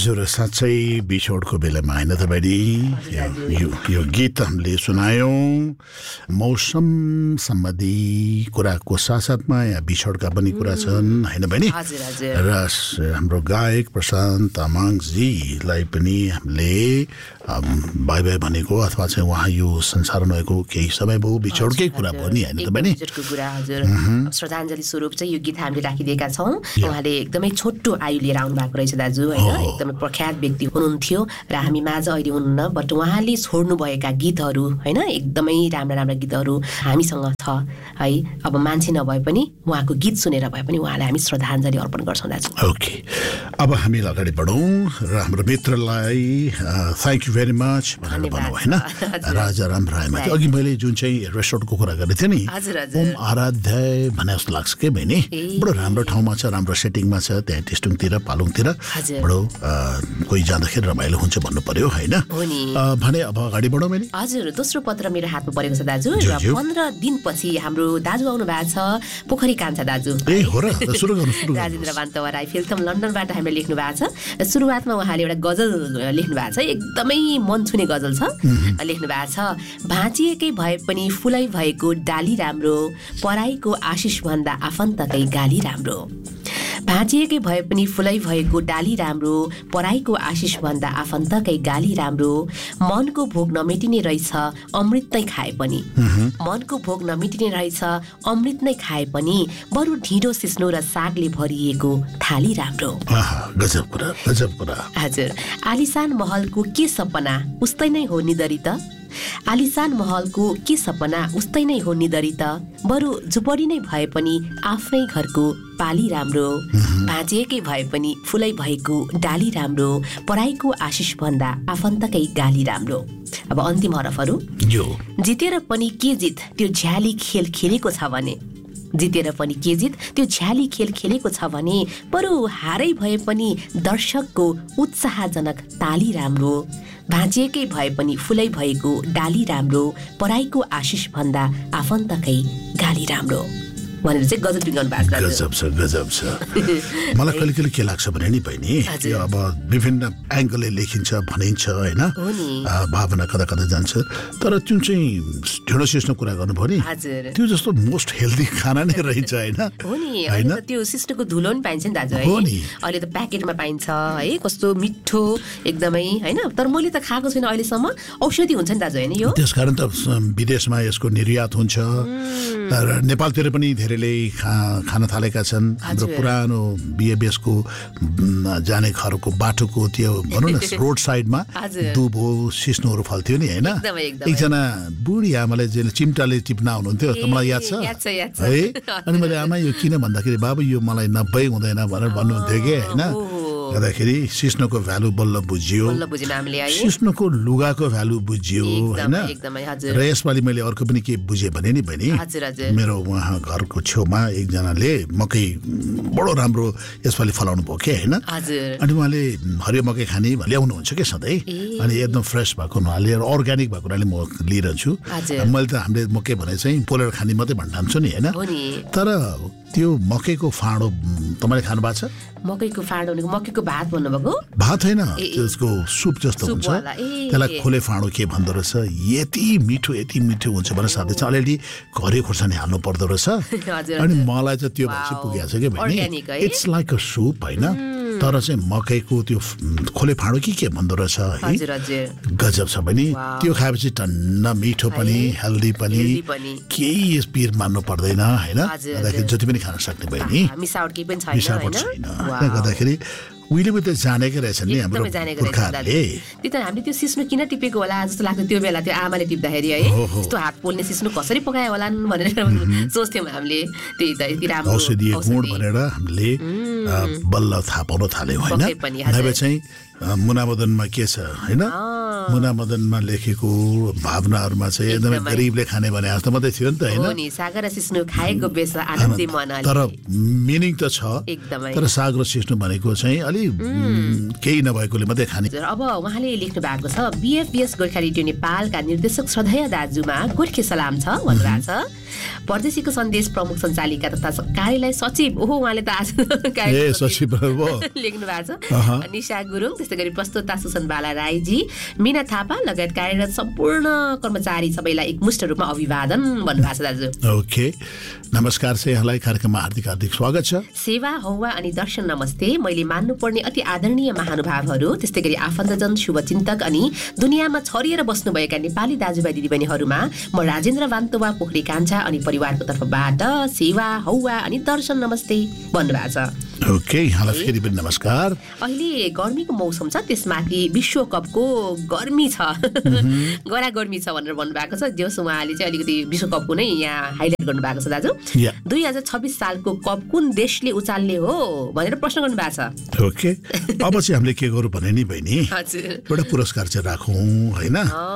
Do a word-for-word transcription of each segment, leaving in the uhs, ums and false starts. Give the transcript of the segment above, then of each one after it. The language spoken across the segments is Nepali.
हजुर साँच्चै बिछोडको बेलामा होइन त बहिनी यो यो गीत हामीले सुनायौँ मौसम सम्बन्धी कुराको साथसाथमा यहाँ बिछोडका पनि कुरा छन् होइन बहिनी र हाम्रो गायक प्रशान्त तामाङजीलाई पनि हामीले बाई बाई भनेको अथवा चाहिँ उहाँ यो संसार नभएको केही समय भयो बिछोडकै कुरा भयो नि होइन त बहिनी श्रद्धाञ्जली स्वरूप चाहिँ यो गीत हामीले राखिदिएका छौँ उहाँले एकदमै छोटो आयु लिएर आउनु भएको रहेछ दाजु होइन एकदमै प्रख्यात व्यक्ति हुनुहुन्थ्यो र हामी माझ अहिले हुनुहुन्न बट उहाँले छोड्नु भएका गीतहरू होइन एकदमै राम्रा राम्रा गीतहरू हामीसँग छ है अब मान्छे नभए पनि उहाँको गीत सुनेर भए पनि उहाँलाई हामी श्रद्धाञ्जली अर्पण गर्छौँ दाजु ओके अब हामी अगाडि बढौँ र हाम्रो मित्रलाई थ्याङ्क यू भेरी मच भनेर भनौँ होइन राजा राम रायमाथि अघि मैले जुन चाहिँ रेस्टुरेन्टको कुरा गरेको थिएँ नि ओम आराध्याय भने जस्तो लाग्छ के बहिनी बडो राम्रो ठाउँमा छ राम्रो सेटिङमा छ त्यहाँ टेस्टुङतिर पालुङतिर बडो कोही जाँदाखेरि रमाइलो हुन्छ भन्नु पर्यो होइन भने अब अगाडि बढौँ मैले हजुर दोस्रो पत्र मेरो हातमा परेको छ दाजु र पन्ध्र दिनपछि हाम्रो दाजु आउनु भएको छ पोखरी कान्छा दाजु राजेन्द्र बान्तवा राई फिल्थम लन्डनबाट हामीले लेख्नु भएको छ सुरुवातमा उहाँले एउटा गजल लेख्नु भएको छ एकदमै मन छुने गजल छ लेख्नु भएको छ भाँचिएकै भए पनि फुलै भएको डाली राम्रो पराईको आशिष भन्दा आफन्तकै गाली राम्रो भाँचिएकै भए पनि फुलै भएको डाली राम्रो पराईको आशिष भन्दा आफन्तकै गाली राम्रो मनको भोग नमेटिने रहेछ अमृत नै खाए पनि मनको भोग नमेटिने रहेछ अमृत नै खाए पनि बरु ढिँडो सिस्नो र सागले भरिएको थाली राम्रो गजब कुरा गजब कुरा हजुर आलिसान महलको के सपना उस्तै नै हो निदरी त आलिसान महलको के सपना उस्तै नै हो निदरी त बरु झुपडी नै भए पनि आफ्नै घरको पाली राम्रो भाँचिएकै भए पनि फुलै भएको डाली राम्रो पराईको आशिष भन्दा आफन्तकै गाली राम्रो अब अन्तिम हरफहरू जितेर पनि के जित त्यो झ्याली खेल खेलेको छ भने जितेर पनि के जित त्यो झ्याली खेल खेलेको छ भने बरु हारै भए पनि दर्शकको उत्साहजनक ताली राम्रो भाँचिएकै भए पनि फुलै भएको डाली राम्रो पराईको आशिष भन्दा आफन्तकै गाली राम्रो भनेर चाहिँ गजब बिगाउनु भएको छ गजब छ गजब छ मलाई कहिले कहिले के लाग्छ भने नि बहिनी यो अब विभिन्न एङ्गलले लेखिन्छ भनिन्छ होइन भावना कता कता जान्छ तर जुन चाहिँ ढिँडो सिस्नो कुरा गर्नुभयो नि त्यो जस्तो मोस्ट हेल्दी खाना नै रहेछ होइन हो नि होइन त्यो सिस्नोको धुलो पनि पाइन्छ नि दाजु है अहिले त प्याकेटमा पाइन्छ है कस्तो मिठो एकदमै होइन तर मैले त खाएको छैन अहिलेसम्म औषधि हुन्छ नि दाजु होइन यो त्यसकारण त विदेशमा यसको निर्यात हुन्छ तर नेपालतिर पनि धेरैले खान थालेका छन् हाम्रो पुरानो बिएबिएसको जाने घरको बाटोको त्यो भनौँ न रोड साइडमा दुबो सिस्नोहरू फल्थ्यो नि होइन एकजना बुढी आमाले चिम्टाले टिप्न आउनुहुन्थ्यो मलाई याद छ है अनि मैले आमा यो किन भन्दाखेरि बाबु यो मलाई नभई हुँदैन भनेर भन्नुहुन्थ्यो कि होइन गर्दाखेरि सिस्नोको भ्यालु बल्ल बुझियो सिस्नोको लुगाको भ्यालु बुझियो होइन र यसपालि मैले अर्को पनि के बुझेँ भने नि बहिनी मेरो उहाँ घरको छेउमा एकजनाले मकै बडो राम्रो यसपालि फलाउनु भयो कि होइन अनि उहाँले हरियो मकै खाने ल्याउनुहुन्छ कि सधैँ अनि एकदम फ्रेस भएको हुनाले अर्ग्यानिक भएको हुनाले म लिइरहन्छु मैले त हामीले मकै भने चाहिँ पोलेर खाने मात्रै भन्ठान्छु नि होइन तर त्यो मकैको फाँडो तपाईँले खानु भएको छ मकैको फाँडो भनेको मकैको भात भन्नुभएको भात होइन त्यसको सुप जस्तो हुन्छ त्यसलाई खोले फाँडो के भन्दो रहेछ यति मिठो यति मिठो हुन्छ भनेर साथै चाहिँ अलिअलि घरे खोर्सानी हाल्नु पर्दो रहेछ अनि मलाई चाहिँ त्यो भएपछि पुगेको छ कि भने इट्स लाइक अ सुप होइन तर चाहिँ मकैको त्यो खोले फाँडो कि के भन्दो रहेछ है गजब छ भने त्यो खाएपछि टन्न मिठो पनि हेल्दी पनि केही यस पिर मान्नु पर्दैन होइन जति पनि खान सक्ने भयो नि मिसावट केही पनि छैन गर्दाखेरि उहिले त जानेकै रहेछ नि हाम्रो पुर्खाहरूले त्यो त हामीले त्यो सिस्नो किन टिपेको होला जस्तो लाग्थ्यो त्यो बेला त्यो आमाले टिप्दाखेरि है यस्तो हात पोल्ने सिस्नो कसरी पकायो होला भनेर सोच्थ्यौँ हामीले त्यही त यति राम्रो औषधीय गुण भनेर हामीले बल्ल थाहा पाउन थाल्यौँ होइन नभए चाहिँ मुनामदनमा के छ होइन मुना मदनमा लेखेको भावनाहरूमा चाहिँ एकदमै गरिबले खाने भने जस्तो मात्रै थियो नि त हैन? हो नि, साग र सिस्नु खाएको बेस आनन्दी मन। तर मिनिङ त छ, एकदमै। तर साग र सिस्नु भनेको चाहिँ अलि केही नभएकोले मात्रै खाने। अब उहाँले लेख्नु भएको छ, बीएफबीएस गोर्खा रेडियो नेपालका निर्देशक श्रद्धेय दाजुमा गोर्खे सलाम छ भन्नुभएको छ। परदेशीको सन्देश प्रमुख सञ्चालिका तथा कार्यालय सचिव, ओहो उहाँले त आज ए सचिव लेख्नु भएको छ। निशा गुरुङ, त्यस्तै गरी प्रस्तुता सुसन बाला राईजी, मीना थापा लगायत कार्यरत सम्पूर्ण कर्मचारी सबैलाई एकमुष्ट रूपमा अभिवादन भन्नुभएको छ दाजु। ओके, नमस्कार छ यहाँलाई, कार्यक्रममा हार्दिक हार्दिक स्वागत छ। सेवा हौवा अनि दर्शन नमस्ते। मैले मान्नुपर्ने अति आदरणीय महानुभावहरू, त्यस्तै गरी आफन्तजन, शुभचिन्तक अनि दुनियाँमा छरिएर बस्नुभएका नेपाली दाजुभाइ दिदीबहिनीहरूमा म राजेन्द्र बान्तोवा पोखरी कान्छा अनि परिवारको तर्फबाट सेवा हौवा अनि दर्शन नमस्ते भन्नुभएको छ। ओके, यहाँलाई फेरि पनि नमस्कार। अहिले गर्मीको मौसम छ, त्यसमाथि विश्वकपको गर्मी छ, गरा गर्मी छ भनेर भन्नुभएको छ। जस उहाँले चाहिँ अलिकति विश्वकपको नै यहाँ हाइलाइट गर्नुभएको छ दाजु। दुई हजार छब्बिस सालको कप कुन देशले उचाल्ने हो भनेर प्रश्न गर्नुभएको छ। ओके, अब चाहिँ हामीले के गरौँ भने नि बहिनी, एउटा पुरस्कार चाहिँ राखौँ होइन?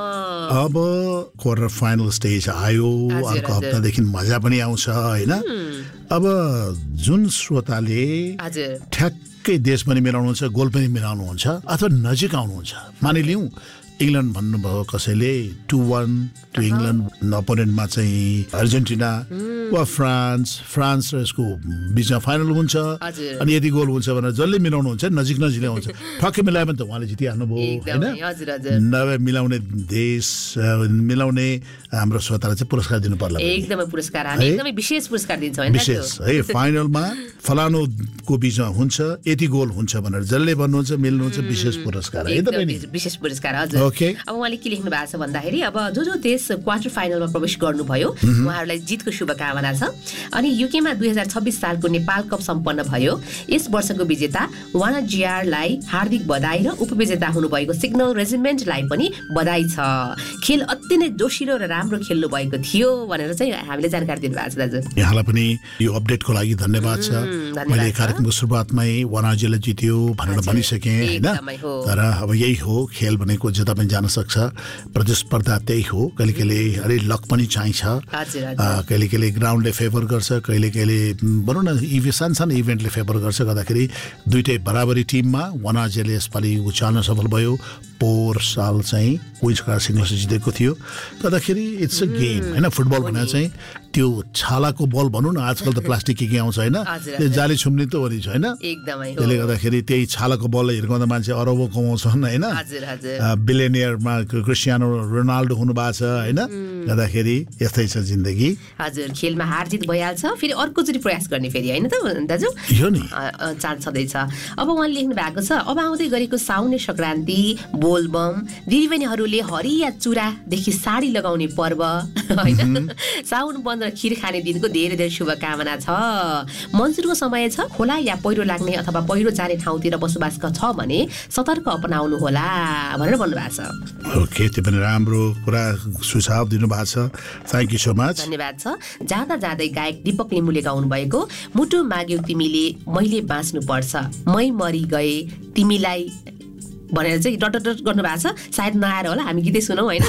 अब क्वार्टर फाइनल स्टेज आयो, अर्को हप्तादेखि मजा पनि आउँछ होइन? अब जुन श्रोताले ठ्याक्कै देश पनि मिलाउनुहुन्छ, गोल पनि मिलाउनुहुन्छ अथवा नजिक आउनुहुन्छ, मानिलिउँ इङ्ल्यान्ड भन्नुभयो कसैले टु वान टु इङ्ल्यान्ड, अपोनेन्टमा चाहिँ अर्जेन्टिना वा फ्रान्स, फ्रान्स र यसको बिचमा फाइनल हुन्छ अनि यति गोल हुन्छ भनेर जसले मिलाउनुहुन्छ नजिक नजिक आउँछ, ठक्कै मिलायो भने त उहाँले जितिहाल्नुभयो होइन? नभए मिलाउने देश मिलाउने हाम्रो श्रोतालाई चाहिँ पुरस्कार दिनु पर्ला। एकदमै पुरस्कार, हामी एकदमै विशेष पुरस्कार दिन्छौँ हैन? विशेष है, फाइनलमा फलानुको बिचमा हुन्छ, यति गोल हुन्छ भनेर जसले भन्नुहुन्छ मिल्नुहुन्छ, विशेष पुरस्कार है त बहिनी? विशेष पुरस्कार हजुर। ओके, अब उहाँले के लेख्नु भएको छ भन्दाखेरि, अब जो जो देश क्वार्टर फाइनलमा प्रवेश गर्नुभयो उहाँहरूलाई जितको शुभकामना छ। अनि युकेमा दुई हजार छब्बिस सालको नेपाल कप सम्पन्न भयो। यस वर्षको विजेता वानाजिआरलाई हार्दिक बधाई र उपविजेता हुनुभएको सिग्नल रेजिमेन्टलाई पनि बधाई छ। खेल अति नै जोसिलो र राम्रो खेल्नु भएको थियो भनेर चाहिँ हामीले जानकारी दिनुभएको छ दाजु। यहाँलाई पनि यो अपडेटको लागि धन्यवाद छ। मैले कार्यक्रमको सुरुवातमै वानाजीले जित्यो भनेर भनिसकेँ होइन? तर अब यही हो, खेल भनेको जता पनि जान सक्छ, प्रतिस्पर्धा त्यही हो। कहिले कहिले अरे लक पनि चाहिन्छ, कहिले कहिले ग्राउन्डले फेभर गर्छ, कहिले कहिले भनौँ न इभे सानो सानो इभेन्टले फेभर गर्छ। गर्दाखेरि दुइटै बराबरी टिममा वानाजीले यसपालि उचाल्न सफल भयो। पोहोर साल चाहिँ क्विज कार सिङ्गल्स जितेको थियो। गर्दाखेरि इट्स अ गेम होइन? फुटबल भनेर चाहिँ त्यो छालाको बल भनौँ न, आजकल त प्लास्टिक के के आउँछ होइन? त्यो जाली छुम्ने त वरि छ होइन? त्यसले गर्दाखेरि त्यही छालाको बललाई हिर्काउँदा मान्छे अरबौँ कमाउँछन् होइन? बिलियनियरमा क्रिस्टियानो रोनाल्डो हुनु भएको छ होइन? गर्दाखेरि यस्तै छ जिन्दगी। हजुर, खेलमा हार जित भइहाल्छ, फेरि अर्कोचोटि प्रयास गर्ने फेरि होइन त दाजु? यो नि चान्स छँदैछ। अब उहाँले लेख्नु भएको छ, अब आउँदै गरेको साउने सङ्क्रान्ति, बोलबम, दिदीबहिनीहरूले हरिया चुरादेखि साडी लगाउने पर्व होइन? साउन बन्द र खिर खाने दिनको धेरै धेरै शुभकामना छ। मनसुनको समय छ, खोला या पहिरो लाग्ने अथवा पहिरो जाने ठाउँतिर बसोबास छ भने सतर्क अपनाउनु होला भनेर भन्नुभएको छ। ओके, त्यो पनि राम्रो कुरा सुझाव दिनुभएको छ। Thank you so much. धन्यवाद छ। जाँदा जाँदै गायक दीपक लिम्बुले गाउनु भएको मुटु माग्यौ तिमीले मैले बाँच्नु पर्छ, मै मरि गए तिमीलाई भनेर चाहिँ डट डट गर्नु भएको छ। सायद नआएर होला, हामी गीतै सुनौँ होइन?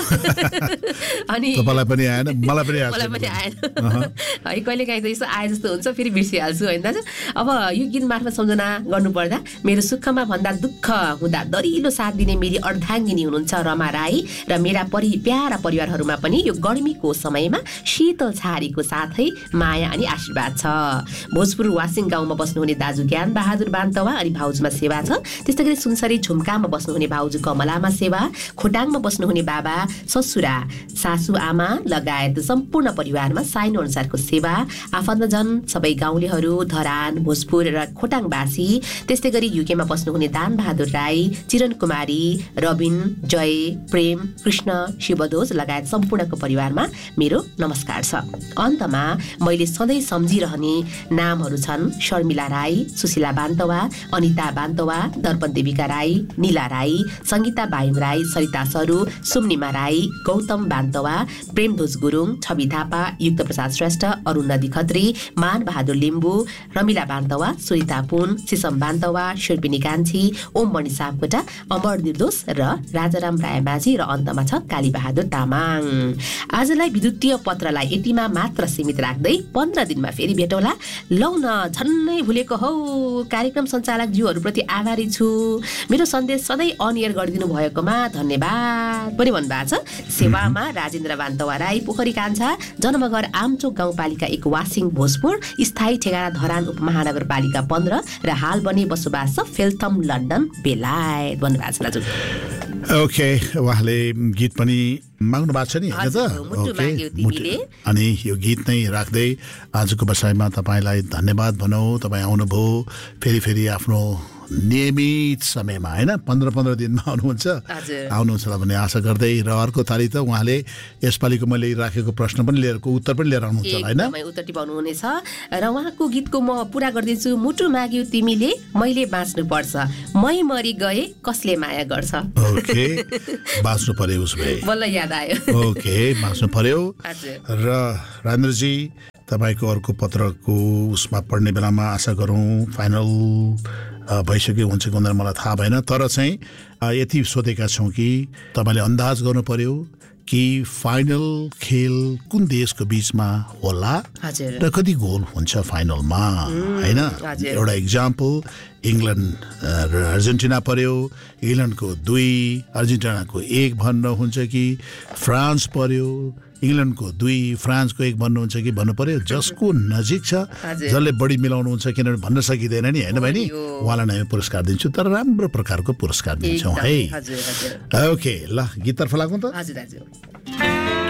अनि तपाईँलाई पनि आएन, मलाई पनि मलाई पनि आएन है, कहिले काहीँ त यसो आए जस्तो हुन्छ, फेरि बिर्सिहाल्छु होइन दाजु? अब यो गीत मार्फत सम्झना गर्नुपर्दा, मेरो सुखमा भन्दा दुःख हुँदा दरिलो साथ दिने मेरी अर्धाङ्गिनी हुनुहुन्छ रमा राई र मेरा परि प्यारा परिवारहरूमा पनि यो गर्मीको समयमा शीतल छारीको साथै माया अनि आशीर्वाद छ। भोजपुर वासिङ गाउँमा बस्नुहुने दाजु ज्ञान बहादुर बान्तवा अनि भाउजूमा सेवा छ। त्यस्तै गरी सुनसरी झुम्कामा बस्नुहुने भाउजू कमलामा सेवा, खोटाङमा बस्नुहुने बाबा ससुरा सासू आमा लगायत सम्पूर्ण परिवारमा साइनो अनुसारको सेवा। आफन्तजन सबै गाउँलेहरू, धरान, भोजपुर र खोटाङवासी, त्यस्तै गरी युकेमा बस्नुहुने दान बहादुर राई, चिरन कुमारी, रबिन, जय, प्रेम, कृष्ण, शिवदोज लगायत सम्पूर्णको परिवारमा मेरो नमस्कार छ। अन्तमा मैले सधैँ सम्झिरहने नामहरू छन् शर्मिला राई, सुशीला बान्तवा, अनिता बान्तवा, दर्पण देविका राई, नीला शीला राई, सङ्गीता बायुङ राई, सरिता सरू, सुम्निमा राई, गौतम बान्तवा, प्रेमध्वज गुरुङ, छवि थापा, युक्त प्रसाद श्रेष्ठ, अरुण नदी खत्री, मान बहादुर लिम्बू, रमिला बान्तवा, सुरिता पुन, सिसम बान्तवा, शिल्पिनी कान्छी, ओम मणि सापकोटा, अमर निर्दोष र राजाराम रायमाझी र अन्तमा छ कालीबहादुर तामाङ। आजलाई विद्युतीय पत्रलाई यतिमा मात्र सीमित राख्दै पन्ध्र दिनमा फेरि भेटौँला। लौ न, झन्नै भुलेको हौ, कार्यक्रम सञ्चालक ज्यूहरूप्रति आभारी छु। मेरो सन्देश सधैँ अन एयर गरिदिनु भएकोमा धन्यवाद पनि भन्नुभएको छ। सेवामा राजेन्द्र बान्तवा राई, पोखरी कान्छा, जन्मघर आमचोक गाउँपालिका एक वासिङ भोजपुर, स्थायी ठेगाना धरान उपमहानगरपालिका पन्ध्र र हाल बने बसोबास फेल्थम लन्डन बेलायत भन्नुभएको छ दाजु। ओके, उहाँले गीत पनि माग्नु भएको छ नि हैन त? ओके, अनि यो गीत नै राख्दै आजको बसाइमा तपाईँलाई धन्यवाद भनौँ। तपाईँ आउनुभयो फेरि फेरि आफ्नो नियमित समयमा होइन, पन्ध्र पन्ध्र दिनमा आउनुहुन्छ आउनुहुन्छ भन्ने आशा गर्दै। र अर्को तारिक त उहाँले यसपालिको मैले राखेको प्रश्न पनि लिएर उत्तर पनि लिएर आउनुहुन्छ होइन? उत्तर टिपाउनु हुनेछ र उहाँको गीतको म पुरा गरिदिन्छु। मुटु माग्यो तिमीले, मैले बाँच्नु पर्छ, मै मरि गए कसले माया गर्छ। ओके, बाँच्नु पर्यो उस भए, बल्ल याद आयो। ओके, बाँच्नु पर्यो। र राजेन्द्रजी, तपाईँको अर्को पत्रको उसमा पढ्ने बेलामा आशा गरौँ फाइनल भइसक्यो हुन्छ कि हुँदैन मलाई थाहा भएन, तर चाहिँ यति सोधेका छौँ कि तपाईँले अन्दाज गर्नु पर्यो कि फाइनल खेल कुन देशको बिचमा होला र कति गोल हुन्छ फाइनलमा होइन? एउटा इक्जाम्पल, इङ्ल्यान्ड र अर्जेन्टिना पर्यो, इङ्ल्यान्डको दुई अर्जेन्टिनाको एक भन्नुहुन्छ कि फ्रान्स पर्यो, इङ्ल्यान्डको दुई फ्रान्सको एक भन्नुहुन्छ कि भन्नु पर्यो? जसको नजिक छ, जसले बढी मिलाउनुहुन्छ, किनभने भन्न सकिँदैन नि होइन बहिनी? उहाँलाई नै हामी पुरस्कार दिन्छौँ, तर राम्रो प्रकारको पुरस्कार दिन्छौँ है। ओके, ल गीततर्फ लागौँ त।